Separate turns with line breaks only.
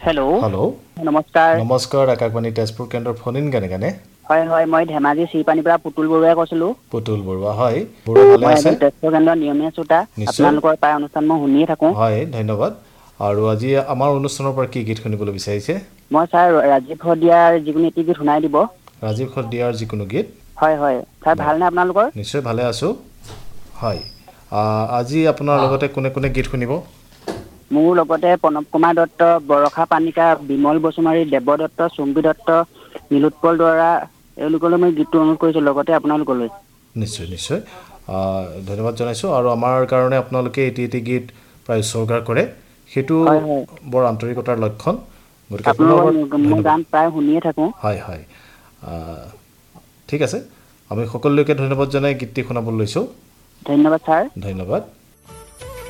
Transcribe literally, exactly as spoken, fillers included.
hello'
hello'
নমস্কাৰ
নমস্কাৰ আকাশবাণী তেজপুৰ কেন্দ্ৰৰ ফোন ইন কেনে কেনে
হয় হয় মই ধেমাজি চিৰপানীৰ পৰা পুতুল বৰুৱাই কৈছিলো
পুতুল বৰুৱা হয় বৰুৱা ভালে
মই
আছে
এজন তেজপুৰ কেন্দ্ৰৰ নিয়মীয়া শ্ৰোতা
নিশ্চয়
আপোনালোকৰ প্ৰায় অনুষ্ঠান মই শুনিয়ে থাকো
হয় ধন্যবাদ আৰু আজি আমাৰ অনুষ্ঠানৰ পৰা কি গীত শুনিবলৈ বিচাৰিছে
মই ছাৰ ৰাজীৱ শদিয়াৰ যিকোনো এটি গীত শুনাই দিব
ৰাজীৱ শদিয়াৰ যিকোনো গীত
হয় হয় ছাৰ
বাৰু
ভালনে আপোনালোকৰ
নিশ্চয় ভালে আছোঁ হয় আজি আপোনাৰ লগতে কোনে কোনে গীত শুনিব
মোৰ লগতে প্ৰণৱ কুমাৰ দত্ত বৰষা পানিকা বিমল বসুমাৰী দেৱ দত্ত চুম্পী দত্ত নীলোৎপল দুৱৰা এওঁলোকলৈ মই গীতটো অনুৰোধ কৰিছোঁ লগতে আপোনালোকলৈ
নিশ্চয় নিশ্চয় ধন্যবাদ জনাইছোঁ আৰু আমাৰ কাৰণে আপোনালোকে এটি এটি গীত প্ৰায় উৎসৰ্গাৰ কৰে সেইটো
হয় হয়
বৰ আন্তৰিকতাৰ লক্ষণ গতিকে পুনৰবাৰ
আপোনালোকৰ মই
ধন্যবাদ
গান প্ৰায় শুনিয়ে থাকোঁ
হয় হয় ঠিক আছে আমি সকলোকে ধন্যবাদ জনাই গীতটি শুনাবলৈ লৈছোঁ
ধন্যবাদ ছাৰ
ধন্যবাদ